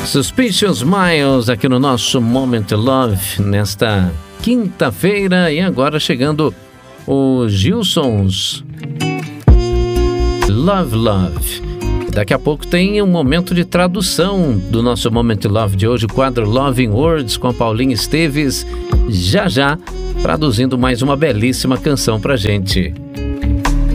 Suspicious Miles aqui no nosso Moment Love nesta quinta-feira, e agora chegando o Gilsons Love Love. Daqui a pouco tem um momento de tradução do nosso Moment Love de hoje, o quadro Loving Words com a Paulinha Esteves, já traduzindo mais uma belíssima canção pra gente.